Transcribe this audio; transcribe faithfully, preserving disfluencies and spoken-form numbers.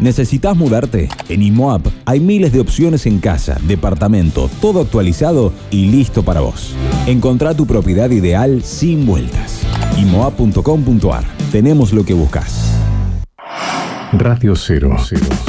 ¿Necesitas mudarte? En IMOAP hay miles de opciones en casa, departamento, todo actualizado y listo para vos. Encontrá tu propiedad ideal sin vueltas. imoap punto com punto ar. Tenemos lo que buscas. Radio Cero. Cero.